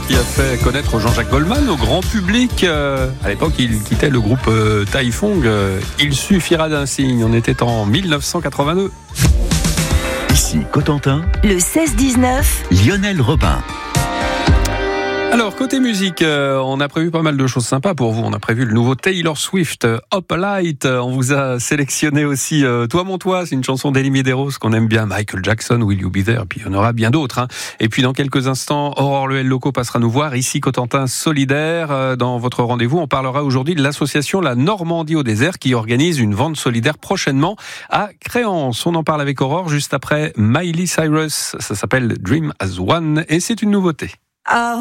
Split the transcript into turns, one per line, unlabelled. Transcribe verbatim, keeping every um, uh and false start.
qui a fait connaître Jean-Jacques Goldman au grand public. Euh, à l'époque, il quittait le groupe euh, Taifong. Euh, il suffira d'un signe. On était en dix-neuf cent quatre-vingt-deux.
Ici Cotentin,
le seize dix-neuf,
Lionel Robin.
Alors, côté musique, euh, on a prévu pas mal de choses sympas pour vous. On a prévu le nouveau Taylor Swift, euh, Up a Light. On vous a sélectionné aussi euh, Toi mon toi, c'est une chanson d'Elie Medeiros qu'on aime bien. Michael Jackson, Will You Be There, puis il y en aura bien d'autres. Hein. Et puis dans quelques instants, Aurore Lehel Loco passera nous voir. Ici Cotentin Solidaire. Euh, dans votre rendez-vous, on parlera aujourd'hui de l'association La Normandie au désert qui organise une vente solidaire prochainement à Créance. On en parle avec Aurore juste après Miley Cyrus. Ça s'appelle Dream as One et c'est une nouveauté.
Ah.